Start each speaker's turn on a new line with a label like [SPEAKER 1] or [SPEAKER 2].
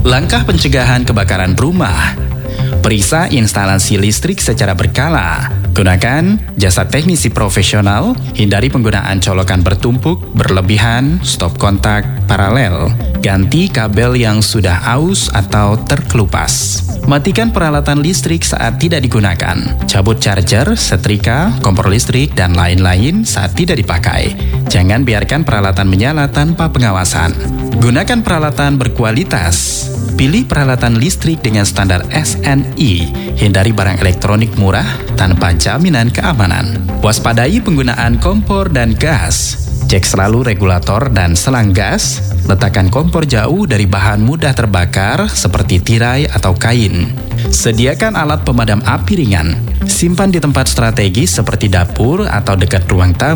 [SPEAKER 1] Langkah pencegahan kebakaran rumah. Periksa instalasi listrik secara berkala. Gunakan jasa teknisi profesional. Hindari penggunaan colokan bertumpuk, berlebihan, stop kontak, paralel. Ganti kabel yang sudah aus atau terkelupas. Matikan peralatan listrik saat tidak digunakan. Cabut charger, setrika, kompor listrik, dan lain-lain saat tidak dipakai. Jangan biarkan peralatan menyala tanpa pengawasan. Gunakan peralatan berkualitas. Pilih peralatan listrik dengan standar SNI. Hindari barang elektronik murah tanpa jaminan keamanan. Waspadai penggunaan kompor dan gas. Cek selalu regulator dan selang gas. Letakkan kompor jauh dari bahan mudah terbakar seperti tirai atau kain. Sediakan alat pemadam api ringan. Simpan di tempat strategis seperti dapur atau dekat ruang tamu.